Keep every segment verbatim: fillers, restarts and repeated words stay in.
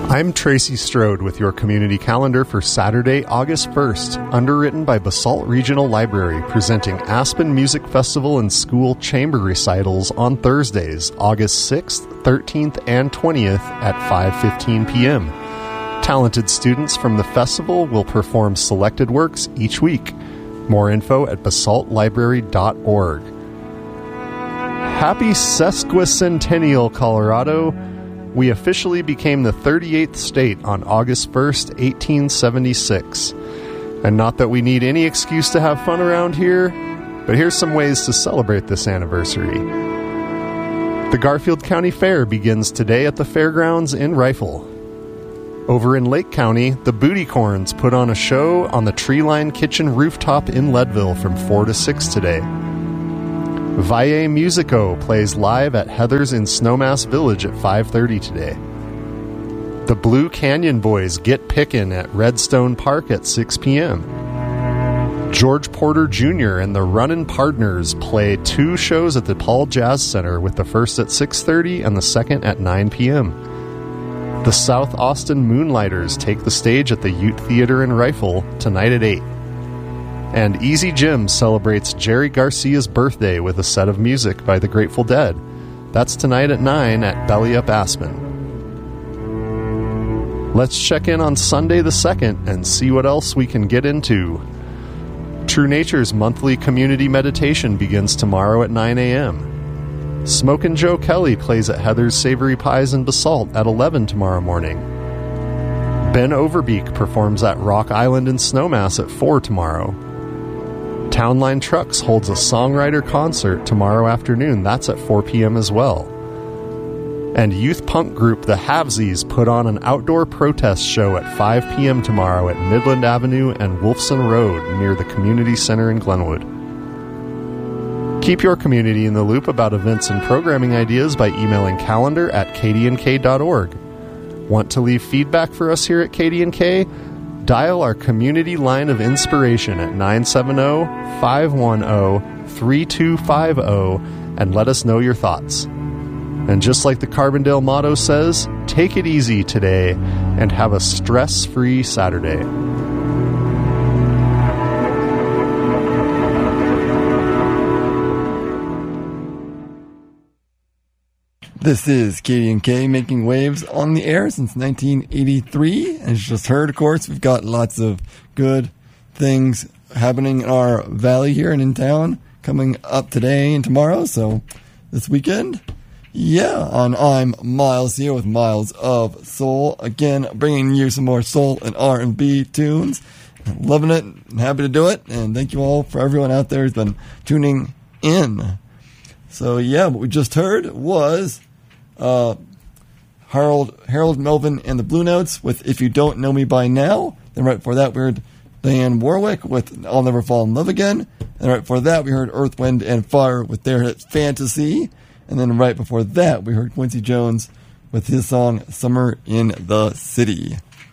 I'm Tracy Strode with your community calendar for Saturday, August first, underwritten by Basalt Regional Library, presenting Aspen Music Festival and School Chamber Recitals on Thursdays, August sixth, thirteenth, and twentieth at five fifteen p.m. Talented students from the festival will perform selected works each week. More info at basalt library dot org. Happy Sesquicentennial, Colorado! We officially became the thirty-eighth state on August first, eighteen seventy-six. And not that we need any excuse to have fun around here, but here's some ways to celebrate this anniversary. The Garfield County Fair begins today at the fairgrounds in Rifle. Over in Lake County, the Bootycorns put on a show on the Treeline Kitchen rooftop in Leadville from four to six today. Valle Musico plays live at Heather's in Snowmass Village at five thirty today. The Blue Canyon Boys get pickin' at Redstone Park at six p.m. George Porter Junior and the Runnin' Partners play two shows at the Paul Jazz Center, with the first at six thirty and the second at nine p.m. The South Austin Moonlighters take the stage at the Ute Theater in Rifle tonight at eight. And Easy Jim celebrates Jerry Garcia's birthday with a set of music by the Grateful Dead. That's tonight at nine at Belly Up Aspen. Let's check in on Sunday the second and see what else we can get into. True Nature's monthly community meditation begins tomorrow at nine a.m. Smokin' Joe Kelly plays at Heather's Savory Pies in Basalt at eleven tomorrow morning. Ben Overbeek performs at Rock Island in Snowmass at four tomorrow. Townline Trucks holds a songwriter concert tomorrow afternoon. That's at four p.m. as well. And youth punk group The Havesies put on an outdoor protest show at five p.m. tomorrow at Midland Avenue and Wolfson Road near the Community Center in Glenwood. Keep your community in the loop about events and programming ideas by emailing calendar at k d n k dot org. Want to leave feedback for us here at K D N K? Dial our community line of inspiration at nine seven zero, five one zero, three two five zero and let us know your thoughts. And just like the Carbondale motto says, take it easy today and have a stress-free Saturday. This is K D N K making waves on the air since nineteen eighty-three. As you just heard, of course, we've got lots of good things happening in our valley here and in town coming up today and tomorrow. So this weekend, yeah, and I'm Miles here with Miles of Soul. Again, bringing you some more soul and R and B tunes. Loving it and happy to do it. And thank you all for everyone out there who's been tuning in. So yeah, what we just heard was Uh, Harold Harold Melvin and the Blue Notes with If You Don't Know Me By Now. Then right before that, we heard Diane Warwick with I'll Never Fall in Love Again. And right before that, we heard Earth, Wind, and Fire with their hit Fantasy. And then right before that, we heard Quincy Jones with his song Summer in the City.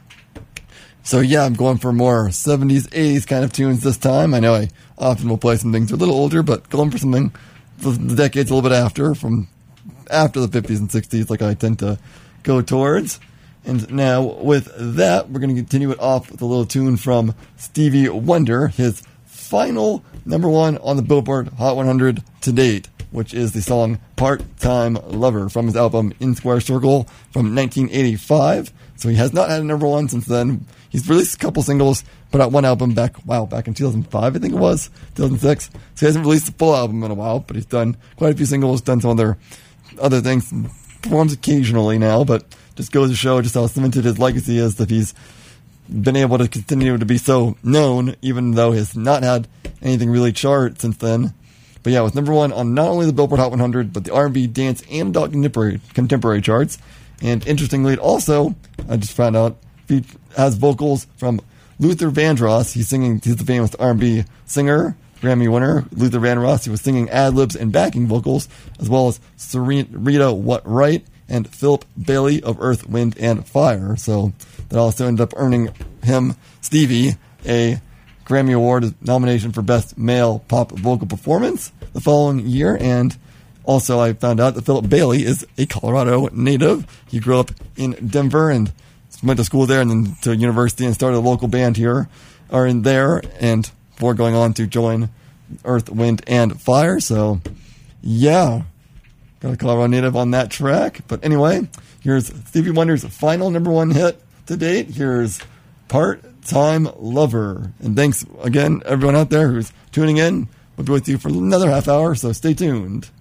So yeah, I'm going for more seventies, eighties kind of tunes this time. I know I often will play some things that are a little older, but going for something the decades a little bit after, from after the fifties and sixties, like I tend to go towards. And now with that, we're going to continue it off with a little tune from Stevie Wonder, his final number one on the Billboard Hot one hundred to date, which is the song Part-Time Lover from his album In Square Circle from nineteen eighty-five. So he has not had a number one since then. He's released a couple singles, put out one album back, wow, back in two thousand five, I think it was, two thousand six. So he hasn't released a full album in a while, but he's done quite a few singles, done some other other things, performs occasionally now, but just goes to show just how cemented his legacy is, that he's been able to continue to be so known, even though he's not had anything really chart since then. But yeah, it was number one on not only the Billboard Hot one hundred, but the R and B, dance, and adult contemporary, contemporary charts. And interestingly, it also, I just found out, has vocals from Luther Vandross. He's singing, he's the famous R and B singer, Grammy winner, Luther Vandross. He was singing ad-libs and backing vocals, as well as Serena, Rita What-Right and Philip Bailey of Earth, Wind, and Fire. So that also ended up earning him, Stevie, a Grammy Award nomination for Best Male Pop Vocal Performance the following year. And also I found out that Philip Bailey is a Colorado native. He grew up in Denver and went to school there and then to university and started a local band here, are in there, and before going on to join Earth, Wind, and Fire. So, yeah, got a Colorado native on that track. But anyway, here's Stevie Wonder's final number one hit to date. Here's Part-Time Lover. And thanks again, everyone out there who's tuning in. We'll be with you for another half hour, so stay tuned.